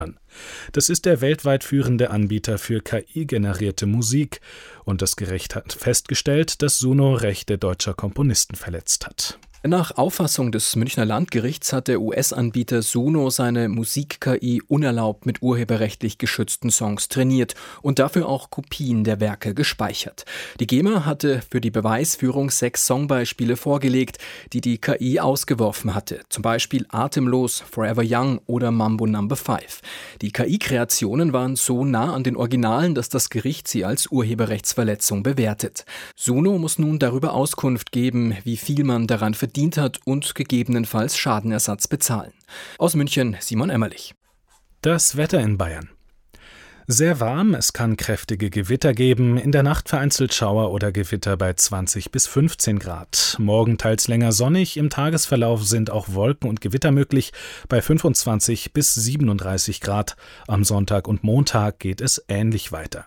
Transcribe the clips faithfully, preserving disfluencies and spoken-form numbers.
Das ist der weltweit führende Anbieter für K I-generierte Musik, und das Gericht hat festgestellt, dass Suno Rechte deutscher Komponisten verletzt hat. Nach Auffassung des Münchner Landgerichts hat der U S-Anbieter Suno seine Musik-K I unerlaubt mit urheberrechtlich geschützten Songs trainiert und dafür auch Kopien der Werke gespeichert. Die GEMA hatte für die Beweisführung sechs Songbeispiele vorgelegt, die die K I ausgeworfen hatte. Zum Beispiel Atemlos, Forever Young oder Mambo Number Five. Die K I-Kreationen waren so nah an den Originalen, dass das Gericht sie als Urheberrechtsverletzung bewertet. Suno muss nun darüber Auskunft geben, wie viel man daran verdient verdient hat und gegebenenfalls Schadenersatz bezahlen. Aus München Simon Emmerlich. Das Wetter in Bayern. Sehr warm, es kann kräftige Gewitter geben, in der Nacht vereinzelt Schauer oder Gewitter bei zwanzig bis fünfzehn Grad. Morgen teils länger sonnig, im Tagesverlauf sind auch Wolken und Gewitter möglich, bei fünfundzwanzig bis siebenunddreißig Grad. Am Sonntag und Montag geht es ähnlich weiter.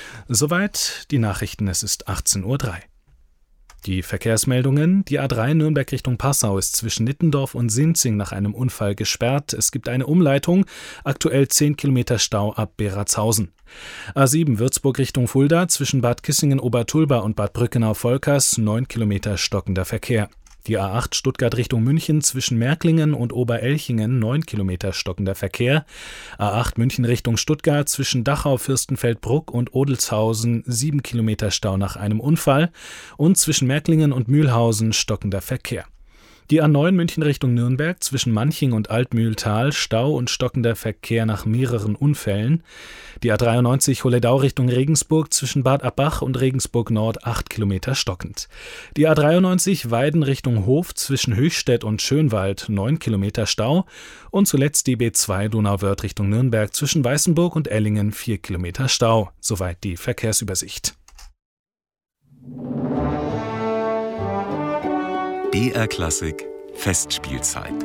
Soweit die Nachrichten, es ist achtzehn Uhr drei. Die Verkehrsmeldungen: Die A drei Nürnberg Richtung Passau ist zwischen Nittendorf und Sinzing nach einem Unfall gesperrt. Es gibt eine Umleitung, aktuell zehn Kilometer Stau ab Beratshausen. A sieben Würzburg Richtung Fulda zwischen Bad Kissingen-Obertulba und Bad Brückenau-Volkers neun Kilometer stockender Verkehr. Die A acht Stuttgart Richtung München zwischen Märklingen und Oberelchingen neun Kilometer stockender Verkehr. A acht München Richtung Stuttgart zwischen Dachau, Fürstenfeldbruck und Odelshausen sieben Kilometer Stau nach einem Unfall und zwischen Märklingen und Mühlhausen stockender Verkehr. Die A neun München Richtung Nürnberg zwischen Manching und Altmühltal Stau und stockender Verkehr nach mehreren Unfällen. Die A dreiundneunzig Holledau Richtung Regensburg zwischen Bad Abbach und Regensburg Nord acht Kilometer stockend. Die A dreiundneunzig Weiden Richtung Hof zwischen Höchstädt und Schönwald neun Kilometer Stau und zuletzt die B zwei Donauwörth Richtung Nürnberg zwischen Weißenburg und Ellingen vier Kilometer Stau. Soweit die Verkehrsübersicht. B R Klassik Festspielzeit.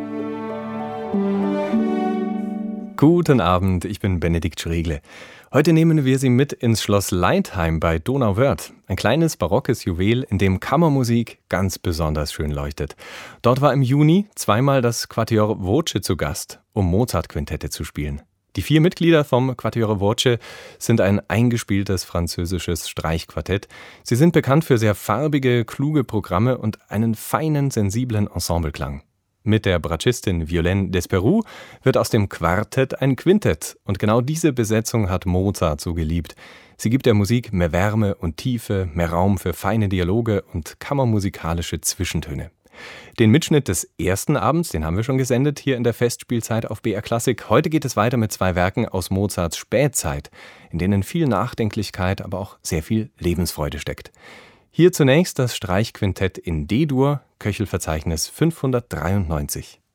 Guten Abend, ich bin Benedikt Schregle. Heute nehmen wir Sie mit ins Schloss Leitheim bei Donauwörth. Ein kleines barockes Juwel, in dem Kammermusik ganz besonders schön leuchtet. Dort war im Juni zweimal das Quatuor Voce zu Gast, um Mozart-Quintette zu spielen. Die vier Mitglieder vom Quatuor Voce sind ein eingespieltes französisches Streichquartett. Sie sind bekannt für sehr farbige, kluge Programme und einen feinen, sensiblen Ensembleklang. Mit der Bratschistin Violaine Desperou wird aus dem Quartett ein Quintett. Und genau diese Besetzung hat Mozart so geliebt. Sie gibt der Musik mehr Wärme und Tiefe, mehr Raum für feine Dialoge und kammermusikalische Zwischentöne. Den Mitschnitt des ersten Abends, den haben wir schon gesendet, hier in der Festspielzeit auf B R Klassik. Heute geht es weiter mit zwei Werken aus Mozarts Spätzeit, in denen viel Nachdenklichkeit, aber auch sehr viel Lebensfreude steckt. Hier zunächst das Streichquintett in D-Dur, Köchelverzeichnis fünfhundertdreiundneunzig.